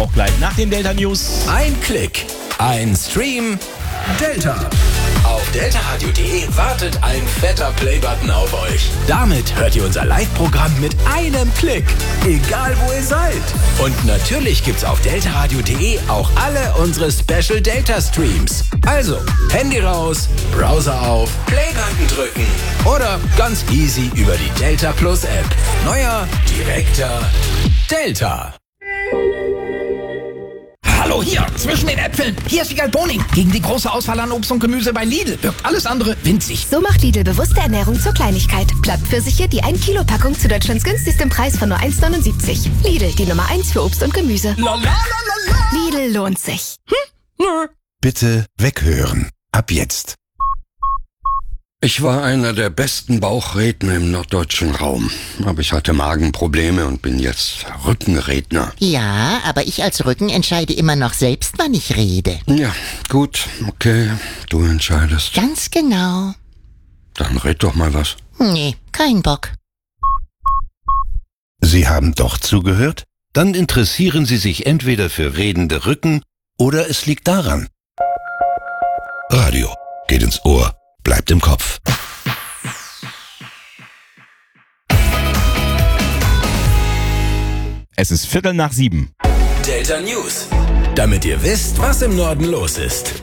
Auch gleich nach den Delta News. Ein Klick, ein Stream, Delta. Auf deltaradio.de wartet ein fetter Playbutton auf euch. Damit hört ihr unser Live-Programm mit einem Klick, egal wo ihr seid. Und natürlich gibt's auf deltaradio.de auch alle unsere Special Delta Streams. Also, Handy raus, Browser auf, Playbutton drücken oder ganz easy über die Delta Plus App. Neuer, direkter Delta. Hallo, hier, zwischen den Äpfeln. Hier ist die Galboning. Gegen die große Auswahl an Obst und Gemüse bei Lidl wirkt alles andere winzig. So macht Lidl bewusste Ernährung zur Kleinigkeit. Plattpfirsiche, die 1 Kilo Packung zu Deutschlands günstigstem Preis von nur 1,79. Lidl, die Nummer 1 für Obst und Gemüse. Lidl lohnt sich. Bitte weghören. Ab jetzt. Ich war einer der besten Bauchredner im norddeutschen Raum. Aber ich hatte Magenprobleme und bin jetzt Rückenredner. Ja, aber ich als Rücken entscheide immer noch selbst, wann ich rede. Ja, gut, okay, du entscheidest. Ganz genau. Dann red doch mal was. Nee, kein Bock. Sie haben doch zugehört? Dann interessieren Sie sich entweder für redende Rücken oder es liegt daran. Radio geht ins Ohr, bleibt im Kopf. Es ist 6:45. Delta News, damit ihr wisst, was im Norden los ist.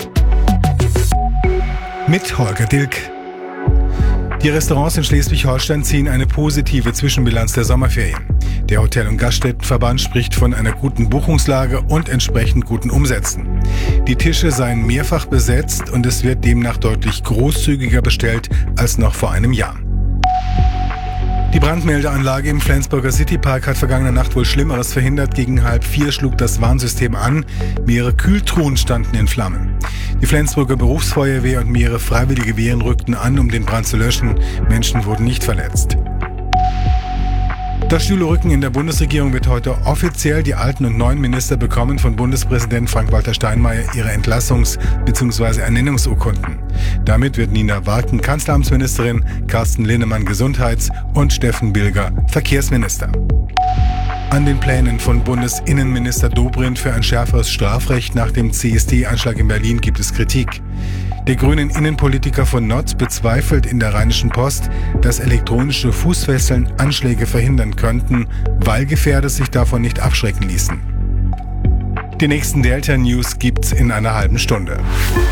Mit Holger Dilk. Die Restaurants in Schleswig-Holstein ziehen eine positive Zwischenbilanz der Sommerferien. Der Hotel- und Gaststättenverband spricht von einer guten Buchungslage und entsprechend guten Umsätzen. Die Tische seien mehrfach besetzt und es wird demnach deutlich großzügiger bestellt als noch vor einem Jahr. Die Brandmeldeanlage im Flensburger Citypark hat vergangene Nacht wohl Schlimmeres verhindert. Gegen 3:30 schlug das Warnsystem an. Mehrere Kühltruhen standen in Flammen. Die Flensburger Berufsfeuerwehr und mehrere freiwillige Wehren rückten an, um den Brand zu löschen. Menschen wurden nicht verletzt. Das Stühlerücken in der Bundesregierung wird heute offiziell. Die alten und neuen Minister bekommen von Bundespräsident Frank-Walter Steinmeier ihre Entlassungs- bzw. Ernennungsurkunden. Damit wird Nina Warken Kanzleramtsministerin, Carsten Linnemann Gesundheits- und Steffen Bilger Verkehrsminister. An den Plänen von Bundesinnenminister Dobrindt für ein schärferes Strafrecht nach dem CSD-Anschlag in Berlin gibt es Kritik. Der grünen Innenpolitiker von Notz bezweifelt in der Rheinischen Post, dass elektronische Fußfesseln Anschläge verhindern könnten, weil Gefährder sich davon nicht abschrecken ließen. Die nächsten Delta News gibt's in einer halben Stunde.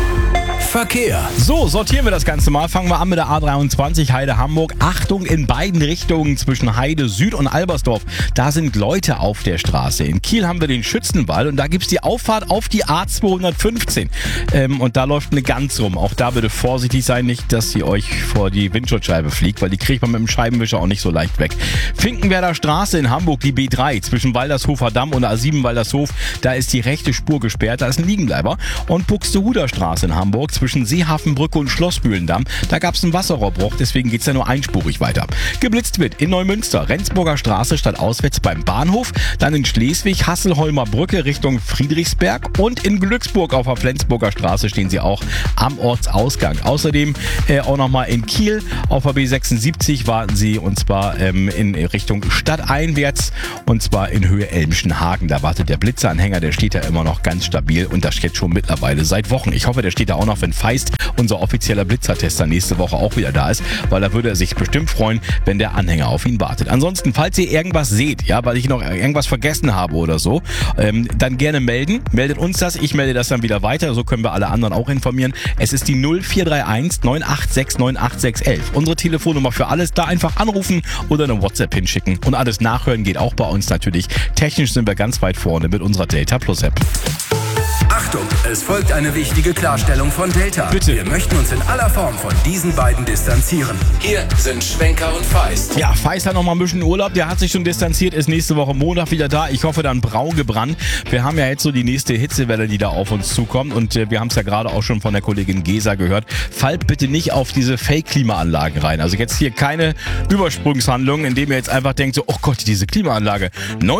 Verkehr. So, sortieren wir das Ganze mal. Fangen wir an mit der A23 Heide-Hamburg. Achtung in beiden Richtungen zwischen Heide Süd und Albersdorf. Da sind Leute auf der Straße. In Kiel haben wir den Schützenwall und da gibt's die Auffahrt auf die A215. Und da läuft eine Gans rum. Auch da bitte vorsichtig sein, nicht, dass sie euch vor die Windschutzscheibe fliegt, weil die kriegt man mit dem Scheibenwischer auch nicht so leicht weg. Finkenwerder Straße in Hamburg, die B3 zwischen Waldershofer Damm und A7 Waldershof. Da ist die rechte Spur gesperrt, da ist ein Liegenbleiber. Und Buxtehuder Straße in Hamburg zwischen Seehafenbrücke und Schlossmühlendamm. Da gab es einen Wasserrohrbruch, deswegen geht's ja nur einspurig weiter. Geblitzt wird in Neumünster, Rendsburger Straße statt auswärts beim Bahnhof, dann in Schleswig, Hasselholmer Brücke Richtung Friedrichsberg und in Glücksburg auf der Flensburger Straße stehen sie auch am Ortsausgang. Außerdem auch nochmal in Kiel auf der B76 warten sie und zwar in Richtung stadteinwärts und zwar in Höhe Elmschenhagen. Da wartet der Blitzeranhänger, der steht da immer noch ganz stabil und das steht schon mittlerweile seit Wochen. Ich hoffe, der steht da auch noch, wenn Feist, unser offizieller Blitzertester, nächste Woche auch wieder da ist, weil da würde er sich bestimmt freuen, wenn der Anhänger auf ihn wartet. Ansonsten, falls ihr irgendwas seht, ja, weil ich noch irgendwas vergessen habe oder so, dann gerne melden. Meldet uns das, ich melde das dann wieder weiter, so können wir alle anderen auch informieren. Es ist die 0431 986 98611. Unsere Telefonnummer für alles, da einfach anrufen oder eine WhatsApp hinschicken. Und alles nachhören geht auch bei uns natürlich. Technisch sind wir ganz weit vorne mit unserer Delta Plus App. Achtung, es folgt eine wichtige Klarstellung von Delta. Bitte. Wir möchten uns in aller Form von diesen beiden distanzieren. Hier sind Schwenker und Feist. Ja, Feist hat noch mal ein bisschen Urlaub, der hat sich schon distanziert, ist nächste Woche Montag wieder da. Ich hoffe dann braun gebrannt. Wir haben ja jetzt so die nächste Hitzewelle, die da auf uns zukommt und wir haben es ja gerade auch schon von der Kollegin Gesa gehört. Fallt bitte nicht auf diese Fake-Klimaanlagen rein. Also jetzt hier keine Übersprungshandlung, indem ihr jetzt einfach denkt so, oh Gott, diese Klimaanlage,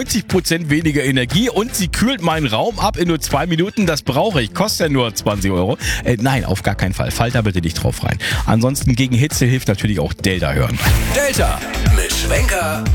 90% weniger Energie und sie kühlt meinen Raum ab in nur 2 Minuten. Das brauche ich, kostet ja nur 20 Euro. Nein, auf gar keinen Fall. Fallt da bitte nicht drauf rein. Ansonsten gegen Hitze hilft natürlich auch Delta hören. Delta mit Schwenker